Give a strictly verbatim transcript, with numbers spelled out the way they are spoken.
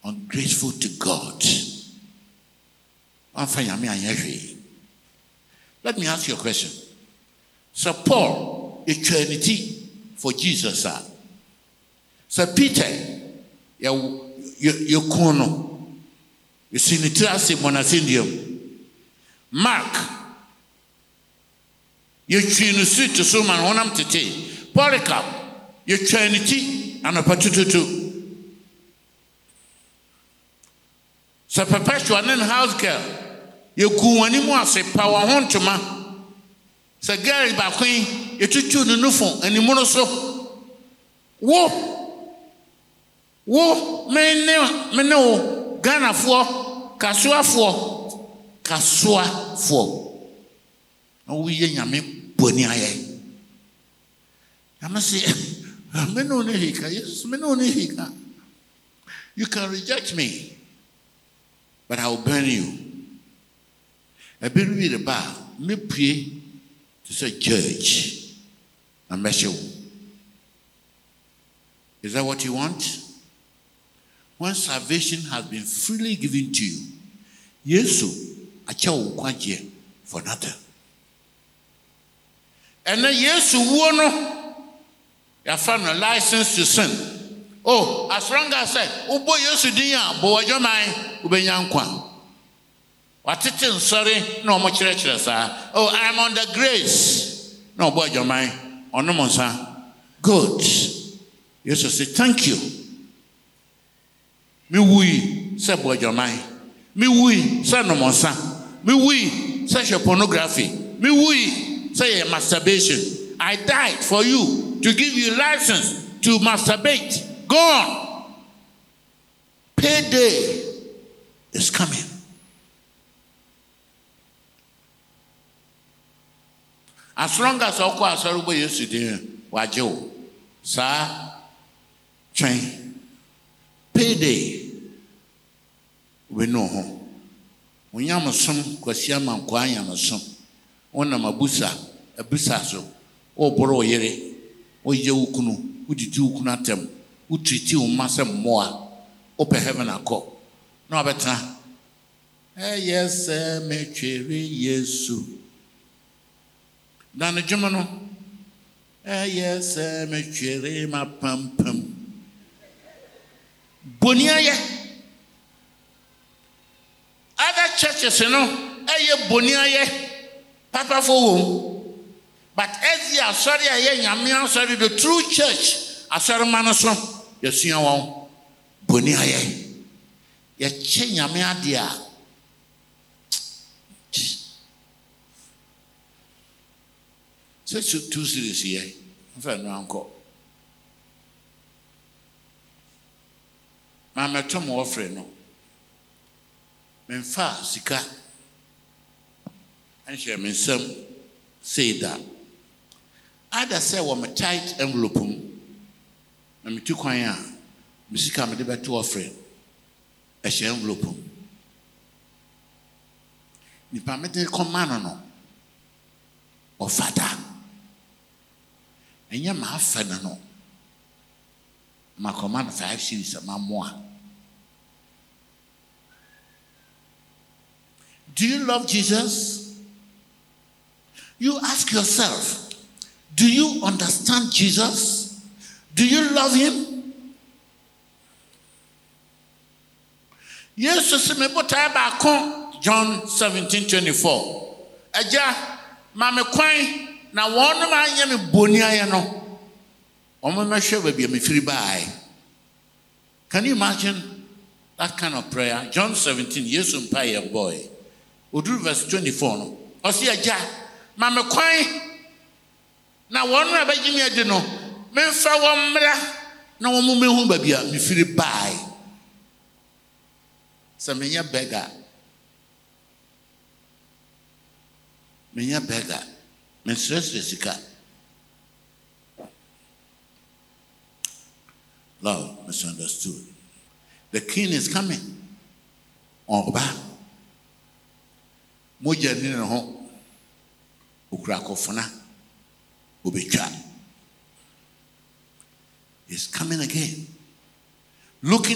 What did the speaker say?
ungrateful to God. Let me ask you a question. So Paul, eternity for Jesus, sir. So Peter, you you you kono, you see the trasi monasindium. Mark, you chinu suit to suman honam tete. Polycarp, you eternity and a patutu. So perpetual and house girl, you go anymore say power home to ma. So Gary Baquin, you took you the new phone and you monoso. Whoa, whoa, me no, Ghana for, Kasua for, Kasua for. No, we ain't me boniaye. I must say, Meno Nehika, yes, Meno Nehika. You can reject me. But I will burn you. I believe the bar, me pray to say judge and measure. Is that what you want? When salvation has been freely given to you, Yesu acha ukwaje for nothing. And then Yesu wono, you found a license to sin. Oh, as long as I said, oh boy, you should do ya, boy, your mind, Ubenyankwa. What it is, sorry, no more church, sir. Oh, I'm on the grace. No, boy, your mind, on no more, sir. Good. You should say, thank you. Me, we, say, boy, your mind. Me, we, say, no more, sir. Me, we, say, your pornography. Me, we, say, masturbation. I died for you to give you license to masturbate. Go on. Payday is coming. As long as I call sorry yesterday, wajo, sa train. Payday. We know home. When yam some kwasiama nkwa yam some. Ona mabusa, abusa so. O boro yere. O ye ukunu, udidi ukunu atem. Who treat you master more open heaven and call. No better. Eh, yes, eh, me cherry, yesu. Dana Jumano. Eh, yes, eh, me cherry, ma pum pum. Bonia, other churches, you know, eh, ye bonia, papa for but as you are sorry, I am sorry, the true church, a certain man of some. You see, I want Bonia. You change your idea. Such two series here. I'm sorry, no uncle. Mamma Tom offering no. Menfa sika. And she mean some say that. Either say what my tight envelope. Na me tu kwan a misika me de beto offering e she envelope ni pa me de command no o fada enya ma afana no ma command five series ma moa. Do you love Jesus? You ask yourself, do you understand Jesus? Do you love him? Yes, John seventeen twenty-four. Aja, mame kwan na wonu ma anya me bonia ye no. Omo me hwe ba bia me firi bai. Can you imagine that kind of prayer? John seventeen, yes, umpire boy. Odu verse twenty-four no. Osi aja, mame kwan na wonu ma ba jimi ade no. Menfa wamra na wo mu mehu ba bia me firi bai. So menya beggar. Menya beggar. Men stress resika. Love misunderstood. The king is coming. Oba. Moja ni no ho. Ukra kofuna. Obetwa. Is coming again. Looking